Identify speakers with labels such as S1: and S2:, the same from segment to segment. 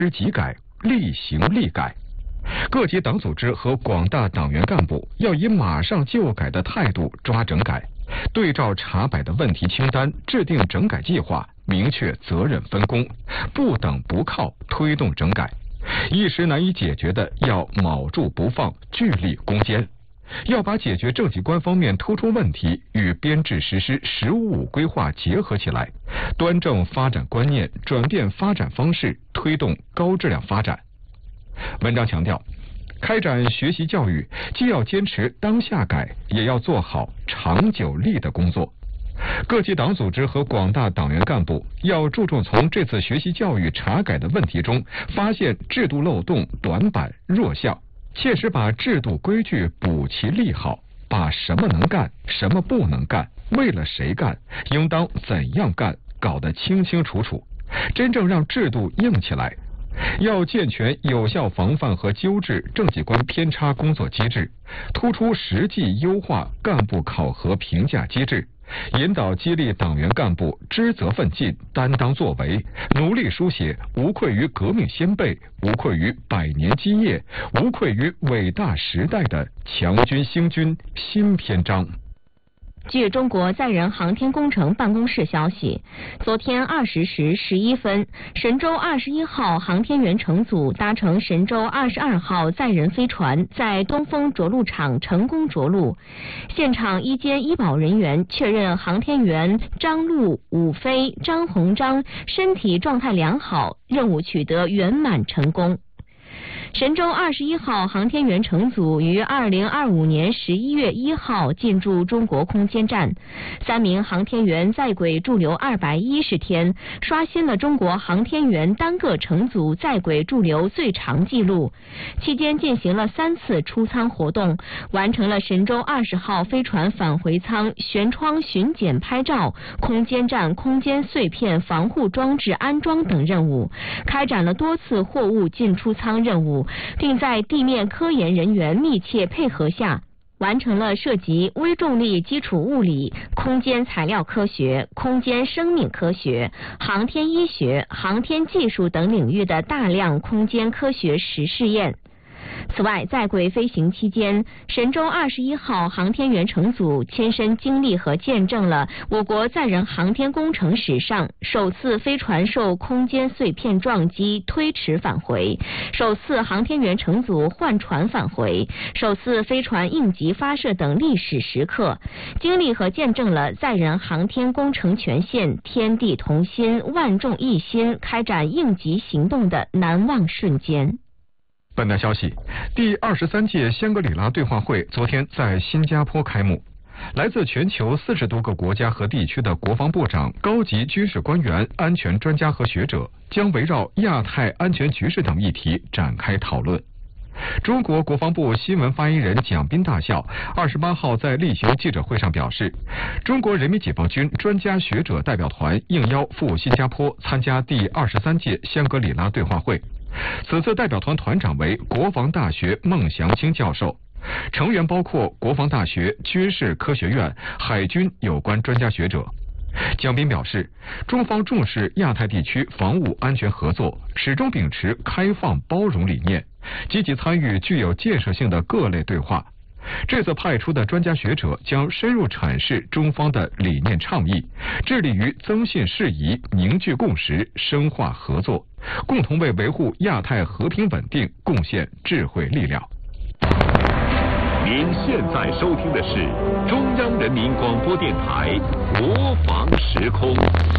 S1: 即改，厉行厉改。各级党组织和广大党员干部要以马上就改的态度抓整改，对照查摆的问题清单，制定整改计划，明确责任分工，不等不靠推动整改。一时难以解决的要卯住不放，聚力攻坚。要把解决政绩观方面突出问题与编制实施“15+5”规划结合起来，端正发展观念，转变发展方式，推动高质量发展。文章强调，开展学习教育既要坚持当下改，也要做好长久立的工作。各级党组织和广大党员干部要注重从这次学习教育查改的问题中发现制度漏洞、短板、弱项，切实把制度规矩补齐立好，把什么能干、什么不能干、为了谁干、应当怎样干搞得清清楚楚，真正让制度硬起来。要健全有效防范和纠治政绩观偏差工作机制，突出实际优化干部考核评价机制，引导激励党员干部知责奋进、担当作为，努力书写无愧于革命先辈、无愧于100年基业、无愧于伟大时代的强军兴军新篇章。
S2: 据中国载人航天工程办公室消息，昨天20时11分，神舟21号航天员乘组搭乘神舟22号载人飞船在东风着陆场成功着陆。现场医监医保人员确认航天员张陆、武飞、张鸿章身体状态良好，任务取得圆满成功。神舟21号航天员乘组于2025年11月1号进驻中国空间站，3名航天员在轨驻留210天，刷新了中国航天员单个乘组在轨驻留最长纪录。期间进行了3次出舱活动，完成了神舟20号飞船返回舱舷窗巡检拍照、空间站空间碎片防护装置安装等任务，开展了多次货物进出舱任务，并在地面科研人员密切配合下，完成了涉及微重力基础物理、空间材料科学、空间生命科学、航天医学、航天技术等领域的大量空间科学实试验。此外，在轨飞行期间，神舟21号航天员乘组亲身经历和见证了我国载人航天工程史上首次飞船受空间碎片撞击推迟返回，首次航天员乘组换船返回，首次飞船应急发射等历史时刻，经历和见证了载人航天工程全线天地同心、万众一心开展应急行动的难忘瞬间。
S1: 本台消息，第23届香格里拉对话会昨天在新加坡开幕。来自全球40多个国家和地区的国防部长、高级军事官员、安全专家和学者将围绕亚太安全局势等议题展开讨论。中国国防部新闻发言人蒋斌大校28号在例行记者会上表示，中国人民解放军专家学者代表团应邀赴新加坡参加第23届香格里拉对话会。此次代表团团长为国防大学孟祥青教授，成员包括国防大学、军事科学院、海军有关专家学者。蒋斌表示，中方重视亚太地区防务安全合作，始终秉持开放包容理念，积极参与具有建设性的各类对话。这次派出的专家学者将深入阐释中方的理念倡议，致力于增信事宜、凝聚共识、深化合作，共同为维护亚太和平稳定贡献智慧力量。
S3: 您现在收听的是中央人民广播电台国防时空。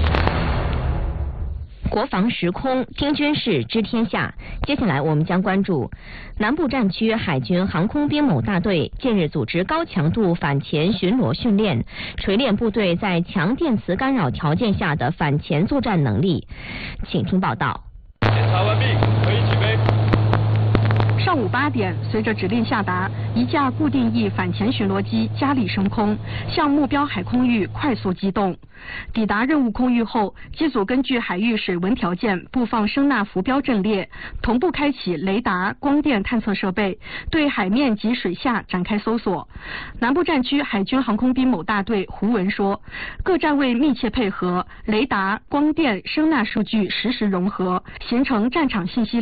S2: 国防时空，听军事知天下。接下来我们将关注南部战区海军航空兵某大队近日组织高强度反潜巡逻训练，锤炼部队在强电磁干扰条件下的反潜作战能力。请听报道。
S4: 检查完毕，可以起飞。
S2: 上午
S4: 8点，随着指令下达，一架固定翼反潜巡逻机加力升空，向目标海空域快速机动。抵达任务空域后，机组根据海域水文条件布放声纳浮标阵列，同步开启雷达、光电探测设备，对海面及水下展开搜索。南部战区海军航空兵某大队胡文说，各站位密切配合，雷达、光电、声纳数据实时融合，形成战场信息